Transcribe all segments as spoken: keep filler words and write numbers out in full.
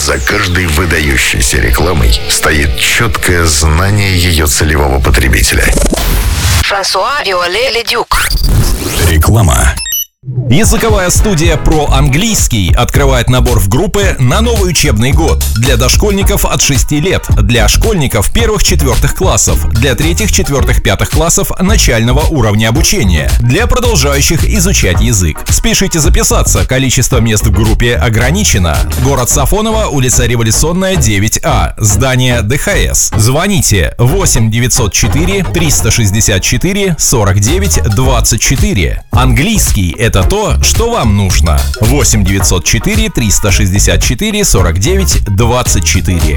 За каждой выдающейся рекламой стоит четкое знание ее целевого потребителя. Франсуа Виолlet-le-Duc. Реклама. Языковая студия «Про английский» открывает набор в группы на новый учебный год для дошкольников от шести лет, для школьников первых-четвертых классов, для третьих-четвертых-пятых классов начального уровня обучения, для продолжающих изучать язык. Спешите записаться, количество мест в группе ограничено. Город Сафоново, улица Революционная, девять А, здание Дэ Ха Эс. Звоните восемь девятьсот четыре триста шестьдесят четыре сорок девять двадцать четыре. Английский — это то, что вам нужно. восемь девятьсот четыре триста шестьдесят четыре сорок девять двадцать четыре.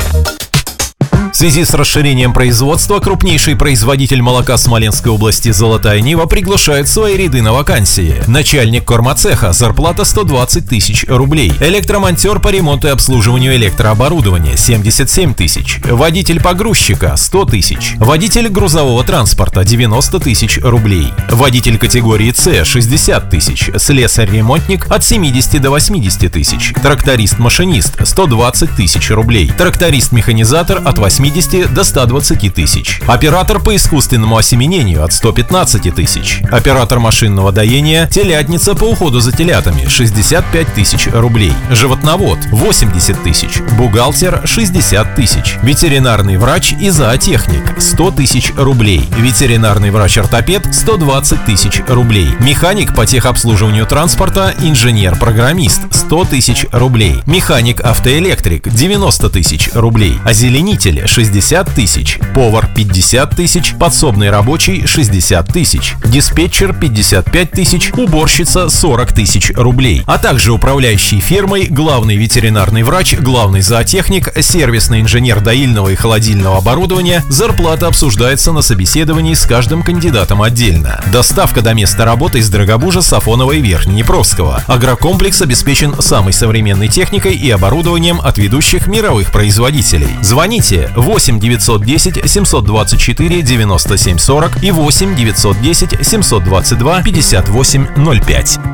В связи с расширением производства крупнейший производитель молока Смоленской области «Золотая Нива» приглашает в свои ряды на вакансии. Начальник кормоцеха, зарплата сто двадцать тысяч рублей. Электромонтер по ремонту и обслуживанию электрооборудования семьдесят семь тысяч. Водитель погрузчика сто тысяч. Водитель грузового транспорта девяносто тысяч рублей. Водитель категории С шестьдесят тысяч. Слесарь-ремонтник от семидесяти до восьмидесяти тысяч. Тракторист-машинист сто двадцать тысяч рублей. Тракторист-механизатор от восьмидесяти до ста двадцати тысяч. Оператор по искусственному осеменению от ста пятнадцати тысяч. Оператор машинного доения, телятница по уходу за телятами шестьдесят пять тысяч рублей. Животновод восемьдесят тысяч. Бухгалтер шестьдесят тысяч. Ветеринарный врач и зоотехник сто тысяч рублей. Ветеринарный врач-ортопед сто двадцать тысяч рублей. Механик по техобслуживанию транспорта, инженер-программист сто тысяч рублей. Механик-автоэлектрик девяносто тысяч рублей. Озеленитель шестьдесят тысяч, повар пятьдесят тысяч, подсобный рабочий шестьдесят тысяч, диспетчер пятьдесят пять тысяч, уборщица сорок тысяч рублей, а также управляющий фермой, главный ветеринарный врач, главный зоотехник, сервисный инженер доильного и холодильного оборудования. Зарплата обсуждается на собеседовании с каждым кандидатом отдельно. Доставка до места работы из Дорогобужа, Сафонова и Верхнеднепровского. Агрокомплекс обеспечен самой современной техникой и оборудованием от ведущих мировых производителей. Звоните восемь девятьсот десять семьсот двадцать четыре девяносто семь сорок и восемь девятьсот десять семьсот двадцать два пятьдесят восемь ноль пять.